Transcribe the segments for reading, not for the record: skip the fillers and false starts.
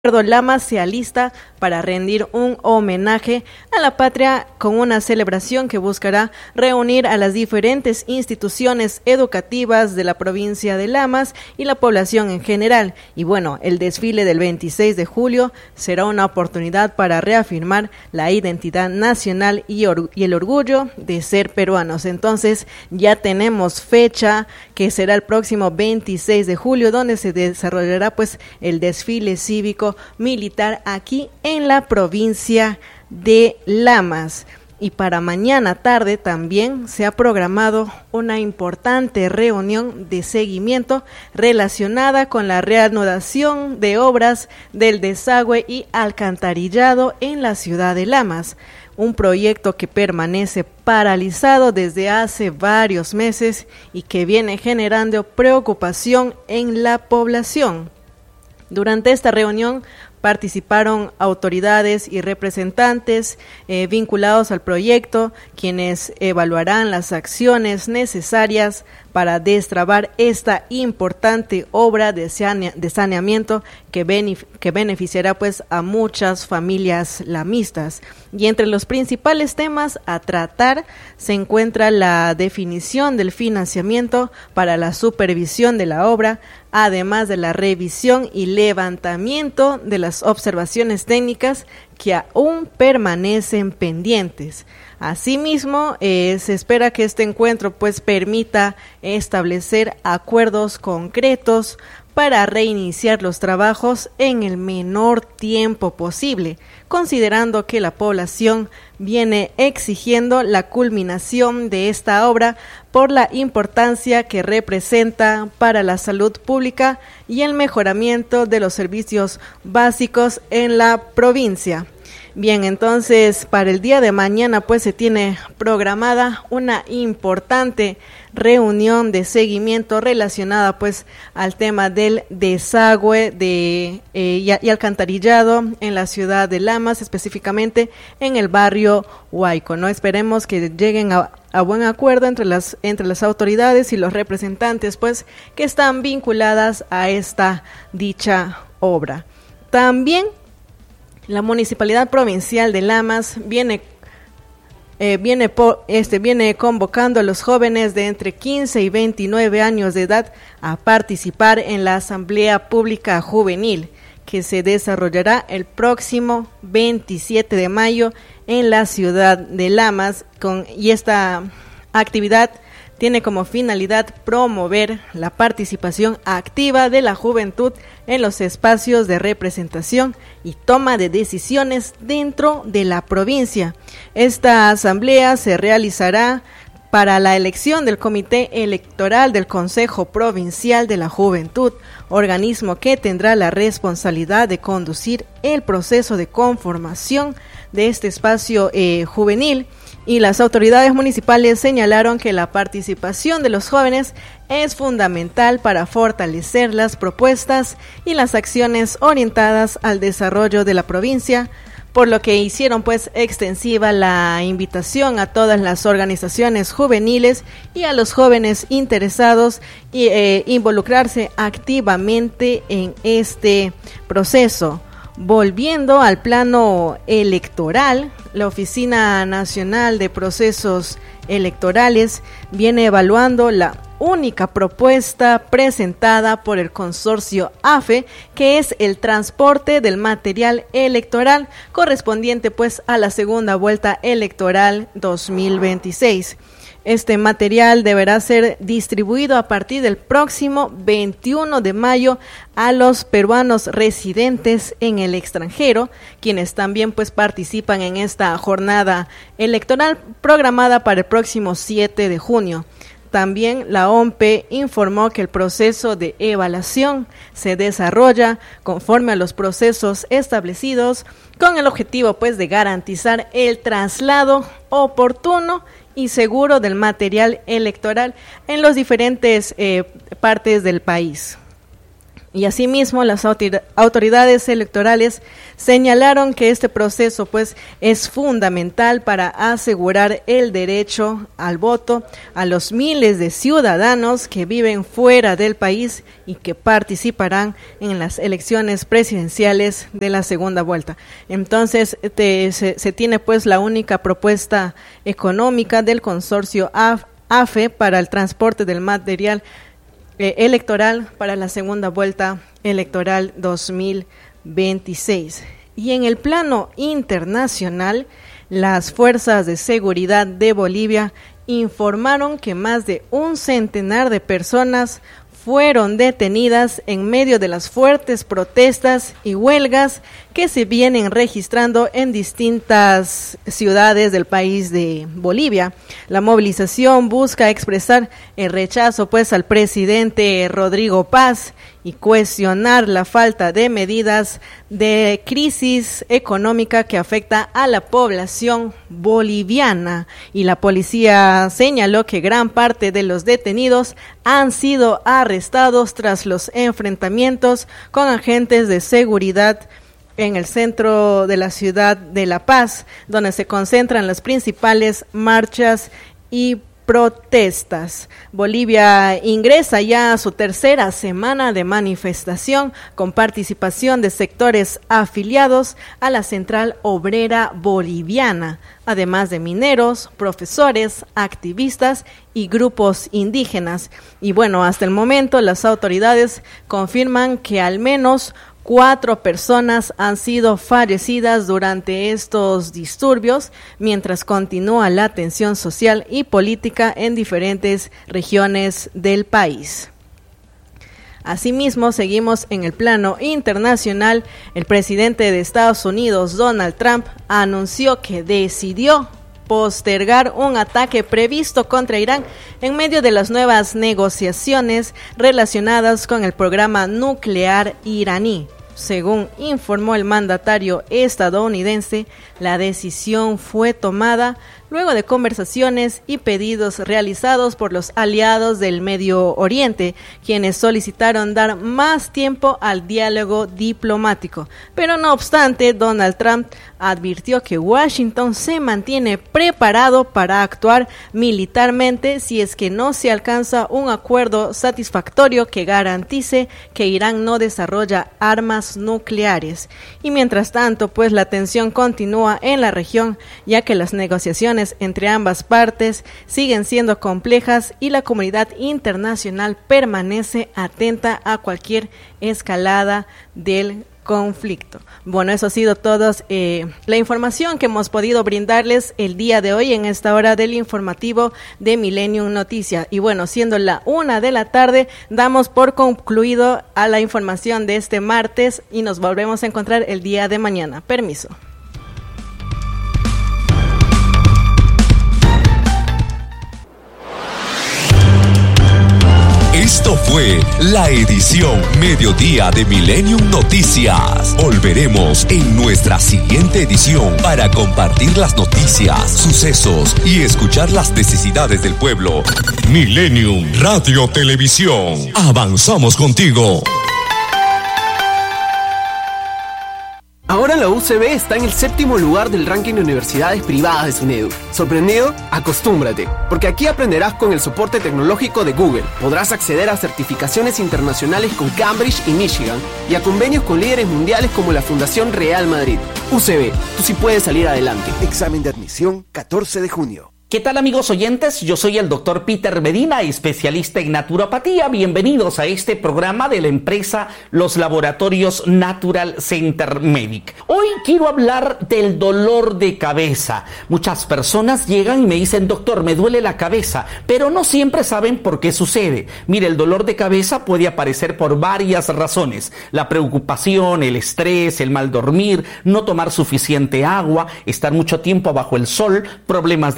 Lamas se alista para rendir un homenaje a la patria con una celebración que buscará reunir a las diferentes instituciones educativas de la provincia de Lamas y la población en general. Y bueno, el desfile del 26 de julio será una oportunidad para reafirmar la identidad nacional y el orgullo de ser peruanos. Entonces ya tenemos fecha, que será el próximo 26 de julio, donde se desarrollará pues el desfile cívico militar aquí en la provincia de Lamas. Y para mañana tarde también se ha programado una importante reunión de seguimiento relacionada con la reanudación de obras del desagüe y alcantarillado en la ciudad de Lamas, un proyecto que permanece paralizado desde hace varios meses y que viene generando preocupación en la población. Durante esta reunión participaron autoridades y representantes vinculados al proyecto, quienes evaluarán las acciones necesarias para destrabar esta importante obra de saneamiento que beneficiará pues a muchas familias lamistas. Y entre los principales temas a tratar se encuentra la definición del financiamiento para la supervisión de la obra, además de la revisión y levantamiento de las observaciones técnicas que aún permanecen pendientes. Asimismo, se espera que este encuentro pues permita establecer acuerdos concretos para reiniciar los trabajos en el menor tiempo posible, considerando que la población viene exigiendo la culminación de esta obra por la importancia que representa para la salud pública y el mejoramiento de los servicios básicos en la provincia. Bien, entonces para el día de mañana pues se tiene programada una importante reunión de seguimiento relacionada pues al tema del desagüe y alcantarillado en la ciudad de Lamas, específicamente en el barrio Huayco, ¿no? Esperemos que lleguen a buen acuerdo entre las autoridades y los representantes pues que están vinculadas a esta dicha obra. También la Municipalidad Provincial de Lamas viene convocando a los jóvenes de entre 15 y 29 años de edad a participar en la Asamblea Pública Juvenil, que se desarrollará el próximo 27 de mayo en la ciudad de Lamas, y esta actividad tiene como finalidad promover la participación activa de la juventud en los espacios de representación y toma de decisiones dentro de la provincia. Esta asamblea se realizará para la elección del Comité Electoral del Consejo Provincial de la Juventud, organismo que tendrá la responsabilidad de conducir el proceso de conformación de este espacio juvenil. Y las autoridades municipales señalaron que la participación de los jóvenes es fundamental para fortalecer las propuestas y las acciones orientadas al desarrollo de la provincia, por lo que hicieron pues extensiva la invitación a todas las organizaciones juveniles y a los jóvenes interesados involucrarse activamente en este proceso. Volviendo al plano electoral, la Oficina Nacional de Procesos Electorales viene evaluando la única propuesta presentada por el consorcio AFE, que es el transporte del material electoral correspondiente pues a la segunda vuelta electoral 2026. Este material deberá ser distribuido a partir del próximo 21 de mayo a los peruanos residentes en el extranjero, quienes también pues participan en esta jornada electoral programada para el próximo 7 de junio. También la OMPE informó que el proceso de evaluación se desarrolla conforme a los procesos establecidos con el objetivo pues de garantizar el traslado oportuno y seguro del material electoral en los diferentes partes del país. Y asimismo las autoridades electorales señalaron que este proceso pues es fundamental para asegurar el derecho al voto a los miles de ciudadanos que viven fuera del país y que participarán en las elecciones presidenciales de la segunda vuelta. Entonces se tiene pues la única propuesta económica del consorcio AFE para el transporte del material electoral para la segunda vuelta electoral 2026. Y en el plano internacional, las fuerzas de seguridad de Bolivia informaron que más de 100 de personas fueron detenidas en medio de las fuertes protestas y huelgas que se vienen registrando en distintas ciudades del país de Bolivia. La movilización busca expresar el rechazo pues al presidente Rodrigo Paz y cuestionar la falta de medidas de crisis económica que afecta a la población boliviana. Y la policía señaló que gran parte de los detenidos han sido arrestados tras los enfrentamientos con agentes de seguridad en el centro de la ciudad de La Paz, donde se concentran las principales marchas y protestas. Bolivia ingresa ya a su tercera semana de manifestación con participación de sectores afiliados a la Central Obrera Boliviana, además de mineros, profesores, activistas y grupos indígenas. Y bueno, hasta el momento las autoridades confirman que al menos 4 personas han sido fallecidas durante estos disturbios, mientras continúa la tensión social y política en diferentes regiones del país. Asimismo, seguimos en el plano internacional. El presidente de Estados Unidos, Donald Trump, anunció que decidió postergar un ataque previsto contra Irán en medio de las nuevas negociaciones relacionadas con el programa nuclear iraní. Según informó el mandatario estadounidense, la decisión fue tomada luego de conversaciones y pedidos realizados por los aliados del Medio Oriente, quienes solicitaron dar más tiempo al diálogo diplomático. Pero no obstante, Donald Trump advirtió que Washington se mantiene preparado para actuar militarmente si es que no se alcanza un acuerdo satisfactorio que garantice que Irán no desarrolla armas nucleares. Y mientras tanto, pues la tensión continúa en la región, ya que las negociaciones entre ambas partes siguen siendo complejas y la comunidad internacional permanece atenta a cualquier escalada del conflicto. Bueno, eso ha sido toda la información que hemos podido brindarles el día de hoy en esta hora del informativo de Millennium Noticias. Y bueno, siendo la 1 de la tarde, damos por concluido a la información de este martes y nos volvemos a encontrar el día de mañana. Permiso. Esto fue la edición Mediodía de Millennium Noticias. Volveremos en nuestra siguiente edición para compartir las noticias, sucesos y escuchar las necesidades del pueblo. Millennium Radio Televisión. Avanzamos contigo. Ahora la UCB está en el 7º lugar del ranking de universidades privadas de SUNEDU. ¿Sorprendido? Acostúmbrate, porque aquí aprenderás con el soporte tecnológico de Google. Podrás acceder a certificaciones internacionales con Cambridge y Michigan y a convenios con líderes mundiales como la Fundación Real Madrid. UCB, tú sí puedes salir adelante. Examen de admisión 14 de junio. ¿Qué tal, amigos oyentes? Yo soy el doctor Peter Medina, especialista en naturopatía. Bienvenidos a este programa de la empresa Los Laboratorios Natural Center Medic. Hoy quiero hablar del dolor de cabeza. Muchas personas llegan y me dicen, doctor, me duele la cabeza, pero no siempre saben por qué sucede. Mire, el dolor de cabeza puede aparecer por varias razones. La preocupación, el estrés, el mal dormir, no tomar suficiente agua, estar mucho tiempo bajo el sol, problemas de la vista,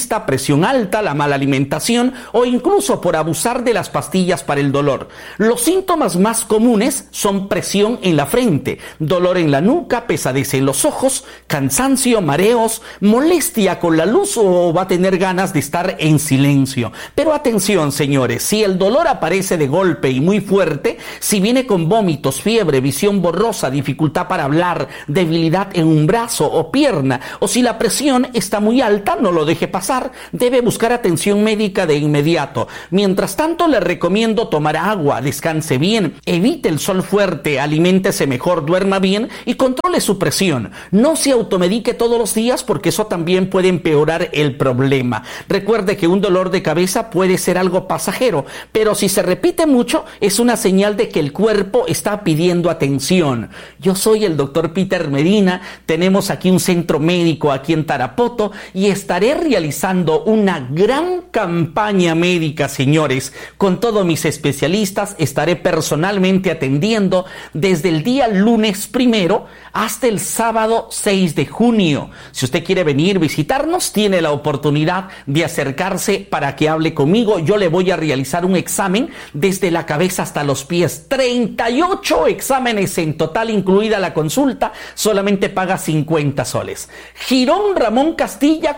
vista, presión alta, la mala alimentación o incluso por abusar de las pastillas para el dolor. Los síntomas más comunes son presión en la frente, dolor en la nuca, pesadez en los ojos, cansancio, mareos, molestia con la luz o va a tener ganas de estar en silencio. Pero atención, señores, si el dolor aparece de golpe y muy fuerte, si viene con vómitos, fiebre, visión borrosa, dificultad para hablar, debilidad en un brazo o pierna, o si la presión está muy alta, no lo deje pasar, debe buscar atención médica de inmediato. Mientras tanto, le recomiendo tomar agua, descanse bien, evite el sol fuerte, aliméntese mejor, duerma bien y controle su presión. No se automedique todos los días porque eso también puede empeorar el problema. Recuerde que un dolor de cabeza puede ser algo pasajero, pero si se repite mucho es una señal de que el cuerpo está pidiendo atención. Yo soy el doctor Peter Medina, tenemos aquí un centro médico aquí en Tarapoto y estaré realizando una gran campaña médica, señores, con todos mis especialistas. Estaré personalmente atendiendo desde el día lunes 1 hasta el sábado 6 de junio. Si usted quiere venir, visitarnos, tiene la oportunidad de acercarse para que hable conmigo. Yo le voy a realizar un examen desde la cabeza hasta los pies. 38 exámenes en total, incluida la consulta. Solamente paga 50 soles. Girón Ramón Castilla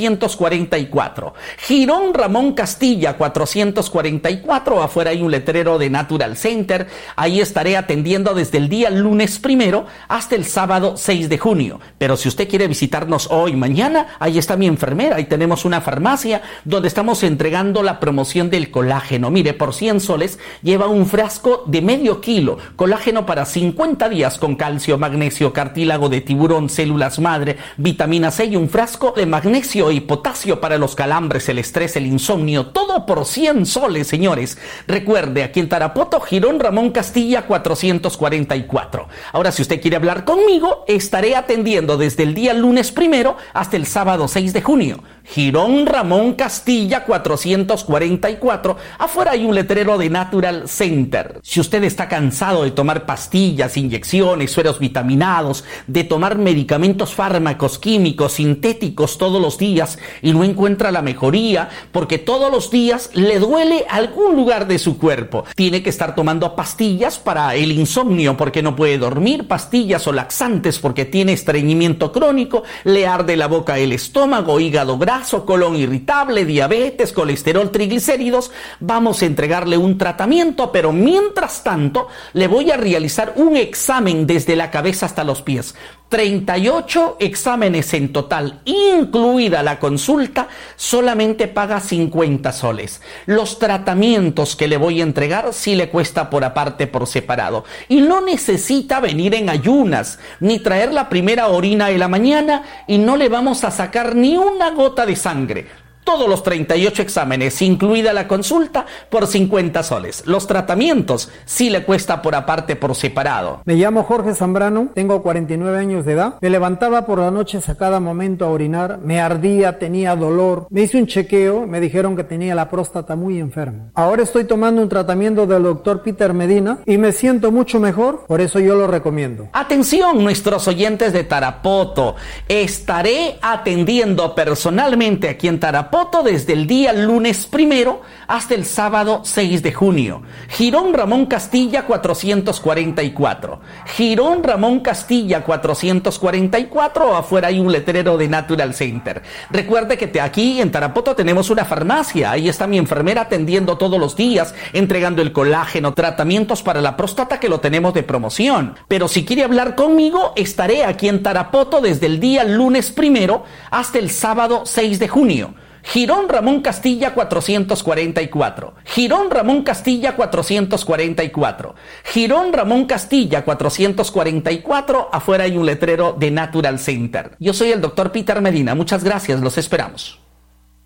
444. Girón Ramón Castilla 444. Afuera hay un letrero de Natural Center. Ahí estaré atendiendo desde el día lunes 1 hasta el sábado 6 de junio. Pero si usted quiere visitarnos hoy, mañana, ahí está mi enfermera. Ahí tenemos una farmacia donde estamos entregando la promoción del colágeno. Mire, por 100 soles lleva un frasco de medio kilo. Colágeno para 50 días con calcio, magnesio, cartílago de tiburón, células madre, vitamina C y un frasco de magnesio y potasio para los calambres, el estrés, el insomnio. Todo por 100 soles, señores. Recuerde, aquí en Tarapoto, Girón Ramón Castilla 444. Ahora, si usted quiere hablar conmigo, estaré atendiendo desde el día lunes 1 hasta el sábado 6 de junio. Girón Ramón Castilla 444. Afuera hay un letrero de Natural Center. Si usted está cansado de tomar pastillas, inyecciones, sueros vitaminados, de tomar medicamentos, fármacos, químicos, sintéticos todos los días y no encuentra la mejoría porque todos los días le duele algún lugar de su cuerpo, tiene que estar tomando pastillas para el insomnio porque no puede dormir, pastillas o laxantes porque tiene estreñimiento crónico, le arde la boca, el estómago, hígado graso, colon irritable, diabetes, colesterol, triglicéridos, vamos a entregarle un tratamiento, pero mientras tanto le voy a realizar un examen desde la cabeza hasta los pies. 38 exámenes en total, incluida la consulta, solamente paga 50 soles. Los tratamientos que le voy a entregar sí le cuesta por aparte, por separado. Y no necesita venir en ayunas, ni traer la primera orina de la mañana y no le vamos a sacar ni una gota de sangre. Todos los 38 exámenes, incluida la consulta, por 50 soles. Los tratamientos sí le cuesta por aparte, por separado. Me llamo Jorge Zambrano, tengo 49 años de edad. Me levantaba por la noche a cada momento a orinar, me ardía, tenía dolor. Me hice un chequeo, me dijeron que tenía la próstata muy enferma. Ahora estoy tomando un tratamiento del doctor Peter Medina y me siento mucho mejor, por eso yo lo recomiendo. Atención, nuestros oyentes de Tarapoto. Estaré atendiendo personalmente aquí en Tarapoto desde el día lunes 1 hasta el sábado 6 de junio. Girón Ramón Castilla 444. Girón Ramón Castilla 444. Afuera hay un letrero de Natural Center. Recuerde que aquí en Tarapoto tenemos una farmacia. Ahí está mi enfermera atendiendo todos los días, entregando el colágeno, tratamientos para la próstata que lo tenemos de promoción. Pero si quiere hablar conmigo, estaré aquí en Tarapoto desde el día lunes 1 hasta el sábado 6 de junio. Girón Ramón Castilla 444. Girón Ramón Castilla 444. Girón Ramón Castilla 444. Afuera hay un letrero de Natural Center. Yo soy el doctor Peter Medina. Muchas gracias. Los esperamos.